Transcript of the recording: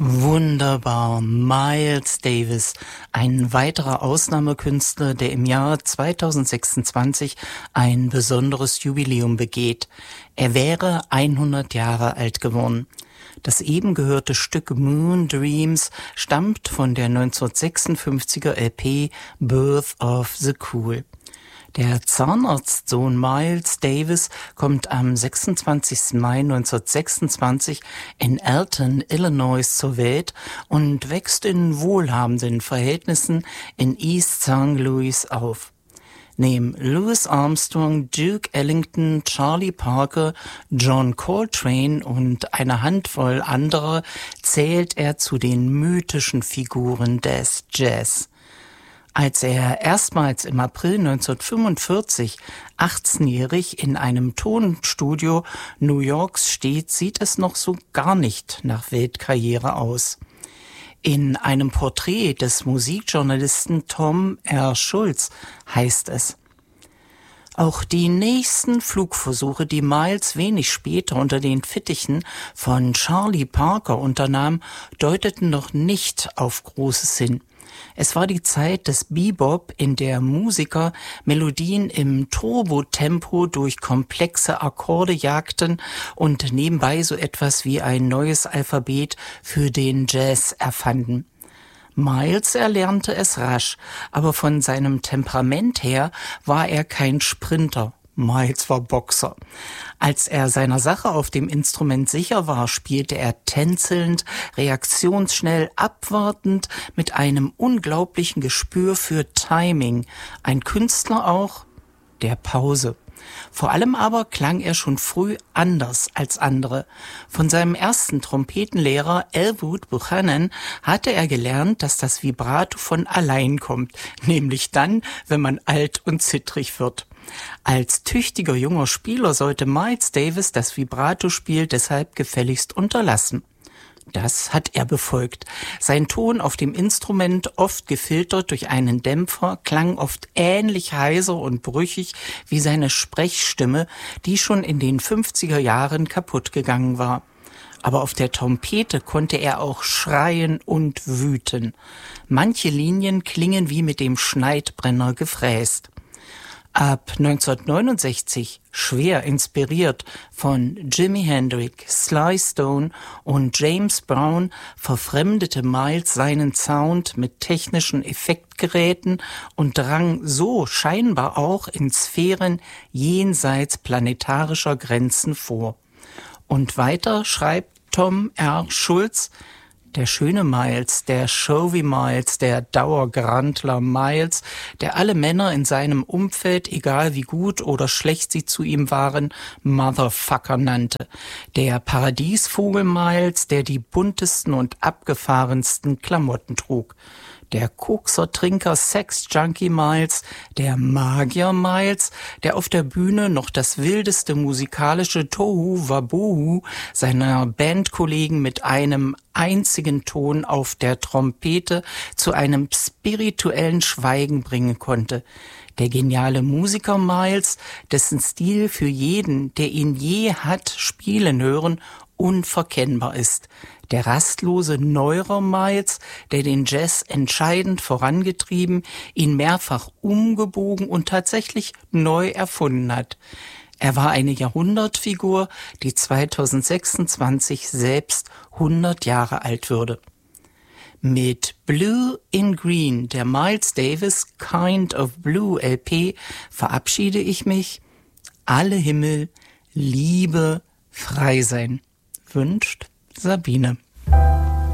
Wunderbar, Miles Davis, ein weiterer Ausnahmekünstler, der im Jahr 2026 ein besonderes Jubiläum begeht. Er wäre 100 Jahre alt geworden. Das eben gehörte Stück Moon Dreams stammt von der 1956er LP Birth of the Cool. Der Zahnarztsohn Miles Davis kommt am 26. Mai 1926 in Alton, Illinois zur Welt und wächst in wohlhabenden Verhältnissen in East St. Louis auf. Neben Louis Armstrong, Duke Ellington, Charlie Parker, John Coltrane und einer Handvoll anderer zählt er zu den mythischen Figuren des Jazz. Als er erstmals im April 1945 18-jährig in einem Tonstudio New Yorks steht, sieht es noch so gar nicht nach Weltkarriere aus. In einem Porträt des Musikjournalisten Tom R. Schulz heißt es: Auch die nächsten Flugversuche, die Miles wenig später unter den Fittichen von Charlie Parker unternahm, deuteten noch nicht auf Großes hin. Es war die Zeit des Bebop, in der Musiker Melodien im Turbotempo durch komplexe Akkorde jagten und nebenbei so etwas wie ein neues Alphabet für den Jazz erfanden. Miles erlernte es rasch, aber von seinem Temperament her war er kein Sprinter. Miles war Boxer. Als er seiner Sache auf dem Instrument sicher war, spielte er tänzelnd, reaktionsschnell, abwartend, mit einem unglaublichen Gespür für Timing. Ein Künstler auch der Pause. Vor allem aber klang er schon früh anders als andere. Von seinem ersten Trompetenlehrer Elwood Buchanan hatte er gelernt, dass das Vibrato von allein kommt, nämlich dann, wenn man alt und zittrig wird. Als tüchtiger junger Spieler sollte Miles Davis das Vibrato-Spiel deshalb gefälligst unterlassen. Das hat er befolgt. Sein Ton auf dem Instrument, oft gefiltert durch einen Dämpfer, klang oft ähnlich heiser und brüchig wie seine Sprechstimme, die schon in den 50er Jahren kaputt gegangen war. Aber auf der Trompete konnte er auch schreien und wüten. Manche Linien klingen wie mit dem Schneidbrenner gefräst. Ab 1969, schwer inspiriert von Jimi Hendrix, Sly Stone und James Brown, verfremdete Miles seinen Sound mit technischen Effektgeräten und drang so scheinbar auch in Sphären jenseits planetarischer Grenzen vor. Und weiter schreibt Tom R. Schulz: Der schöne Miles, der Showy Miles, der Dauergrandler Miles, der alle Männer in seinem Umfeld, egal wie gut oder schlecht sie zu ihm waren, Motherfucker nannte. Der Paradiesvogel Miles, der die buntesten und abgefahrensten Klamotten trug. Der Kokser-Trinker Sex-Junkie Miles, der Magier Miles, der auf der Bühne noch das wildeste musikalische Tohu-Wabohu seiner Bandkollegen mit einem einzigen Ton auf der Trompete zu einem spirituellen Schweigen bringen konnte. Der geniale Musiker Miles, dessen Stil für jeden, der ihn je hat spielen hören, unverkennbar ist. Der rastlose Neurer Miles, der den Jazz entscheidend vorangetrieben, ihn mehrfach umgebogen und tatsächlich neu erfunden hat. Er war eine Jahrhundertfigur, die 2026 selbst 100 Jahre alt würde. Mit Blue in Green, der Miles Davis Kind of Blue LP, verabschiede ich mich. Alle Himmel, Liebe, frei sein. Wünscht Sabine.